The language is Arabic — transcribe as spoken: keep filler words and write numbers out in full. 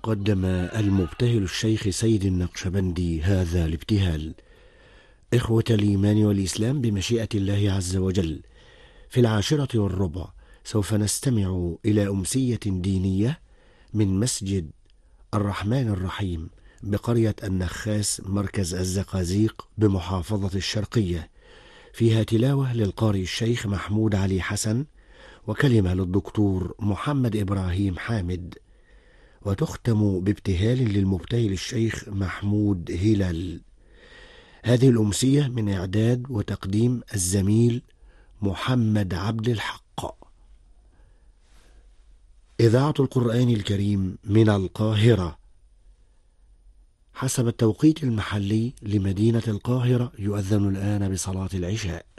قدم المبتهل الشيخ سيد النقشبندي هذا الابتهال. إخوة الإيمان والإسلام، بمشيئة الله عز وجل في العاشرة والربع سوف نستمع إلى أمسية دينية من مسجد الرحمن الرحيم بقرية النخاس مركز الزقازيق بمحافظة الشرقية، فيها تلاوة للقارئ الشيخ محمود علي حسن وكلمة للدكتور محمد إبراهيم حامد، وتختم بابتهال للمبتهل الشيخ محمود هلال. هذه الأمسية من إعداد وتقديم الزميل محمد عبد الحق. إذاعة القرآن الكريم من القاهرة. حسب التوقيت المحلي لمدينة القاهرة يؤذن الآن بصلاة العشاء.